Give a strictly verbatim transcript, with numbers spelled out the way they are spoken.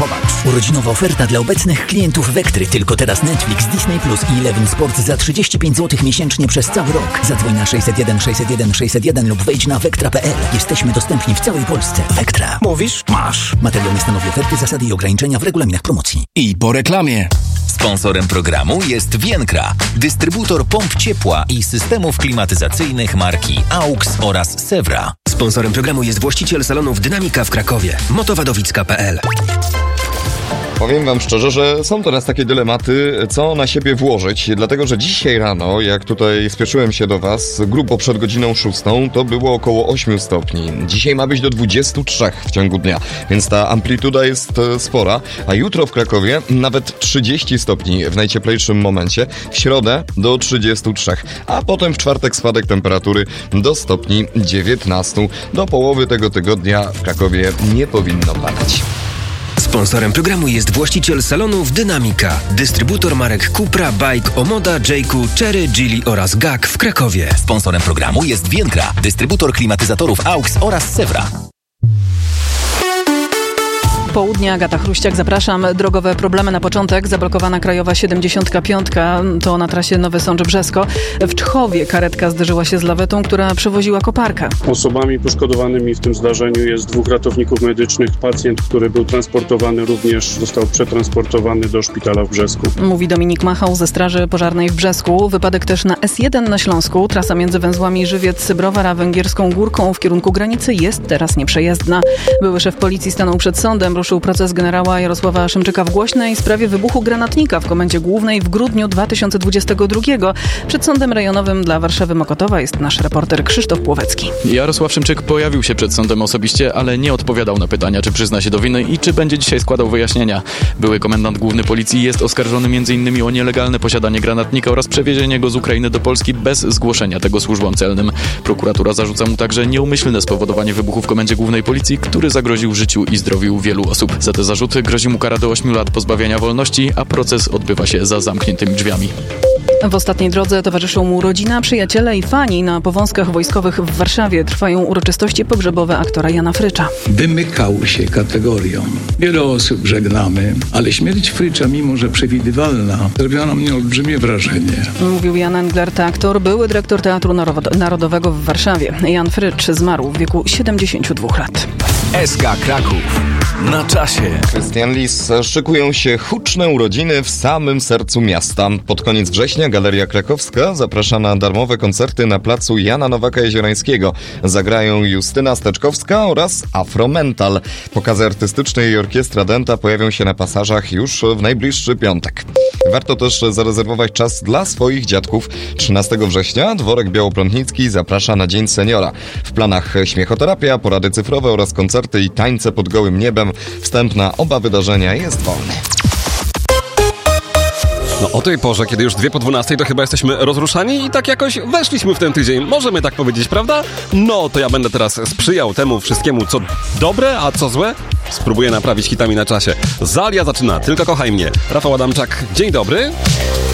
Słuchowacz. Urodzinowa oferta dla obecnych klientów Vektry. Tylko teraz Netflix, Disney Plus i Eleven Sport za trzydzieści pięć złotych miesięcznie przez cały rok. Zadzwoń na sześćset jeden sześćset jeden sześćset jeden lub wejdź na vektra kropka pe el. Jesteśmy dostępni w całej Polsce. Vektra. Mówisz? Masz. Materiał nie stanowi oferty, zasady i ograniczenia w regulaminach promocji. I po reklamie. Sponsorem programu jest Vienkra, dystrybutor pomp ciepła i systemów klimatyzacyjnych marki AUX oraz Sewra. Sponsorem programu jest właściciel salonów Dynamika w Krakowie, motowadowicka kropka pe el. Powiem wam szczerze, że są teraz takie dylematy, co na siebie włożyć, dlatego że dzisiaj rano, jak tutaj spieszyłem się do was, grubo przed godziną szóstą, to było około ośmiu stopni. Dzisiaj ma być do dwudziestu trzech w ciągu dnia, więc ta amplituda jest spora, a jutro w Krakowie nawet trzydzieści stopni w najcieplejszym momencie, w środę do trzydziestu trzech, a potem w czwartek spadek temperatury do stopni dziewiętnastu. Do połowy tego tygodnia w Krakowie nie powinno padać. Sponsorem programu jest właściciel salonów Dynamika, dystrybutor marek Cupra, Bike, Omoda, Jayku, Cherry, Geely oraz G A K w Krakowie. Sponsorem programu jest Vienkra, dystrybutor klimatyzatorów AUX oraz Sewra. Południe, Agata Chruściak, zapraszam. Drogowe problemy na początek. Zablokowana krajowa siedemdziesiątka pięć, to na trasie Nowy Sącz-Brzesko. W Czchowie karetka zderzyła się z lawetą, która przewoziła koparkę. Osobami poszkodowanymi w tym zdarzeniu jest dwóch ratowników medycznych. Pacjent, który był transportowany, również został przetransportowany do szpitala w Brzesku. Mówi Dominik Machał ze Straży Pożarnej w Brzesku. Wypadek też na es jeden na Śląsku. Trasa między węzłami Żywiec-Browar a Węgierską Górką w kierunku granicy jest teraz nieprzejezdna. Były szef policji stanął przed sądem. Ruszył proces generała Jarosława Szymczyka w głośnej sprawie wybuchu granatnika w Komendzie Głównej w grudniu dwa tysiące dwudziestego drugiego. Przed Sądem Rejonowym dla Warszawy-Mokotowa jest nasz reporter Krzysztof Płowecki. Jarosław Szymczyk pojawił się przed sądem osobiście, ale nie odpowiadał na pytania, czy przyzna się do winy i czy będzie dzisiaj składał wyjaśnienia. Były komendant główny policji jest oskarżony między innymi o nielegalne posiadanie granatnika oraz przewiezienie go z Ukrainy do Polski bez zgłoszenia tego służbom celnym. Prokuratura zarzuca mu także nieumyślne spowodowanie wybuchu w Komendzie Głównej Policji, który zagroził życiu i zdrowiu wielu osób. Za te zarzuty grozi mu kara do ośmiu lat pozbawienia wolności, a proces odbywa się za zamkniętymi drzwiami. W ostatniej drodze towarzyszą mu rodzina, przyjaciele i fani. Na Powązkach Wojskowych w Warszawie trwają uroczystości pogrzebowe aktora Jana Frycza. Wymykał się kategoriom. Wiele osób żegnamy, ale śmierć Frycza, mimo że przewidywalna, zrobiła na mnie olbrzymie wrażenie. Mówił Jan Englert, aktor, były dyrektor Teatru Narodowego w Warszawie. Jan Frycz zmarł w wieku siedemdziesięciu dwóch lat. S K Kraków. Na czasie. Krystian Lis. Szykują się huczne urodziny w samym sercu miasta. Pod koniec września Galeria Krakowska zaprasza na darmowe koncerty na placu Jana Nowaka Jeziorańskiego. Zagrają Justyna Steczkowska oraz Afromental. Pokazy artystyczne i orkiestra Denta pojawią się na pasażach już w najbliższy piątek. Warto też zarezerwować czas dla swoich dziadków. trzynastego września Dworek Białoprądnicki zaprasza na Dzień Seniora. W planach śmiechoterapia, porady cyfrowe oraz koncerty i tańce pod gołym niebem. Wstęp na oba wydarzenia jest wolny. No o tej porze, kiedy już dwie po dwunastej, to chyba jesteśmy rozruszani i tak jakoś weszliśmy w ten tydzień. Możemy tak powiedzieć, prawda? No to ja będę teraz sprzyjał temu wszystkiemu, co dobre, a co złe spróbuję naprawić hitami na czasie. Zalia zaczyna, tylko kochaj mnie. Rafał Adamczak, dzień dobry.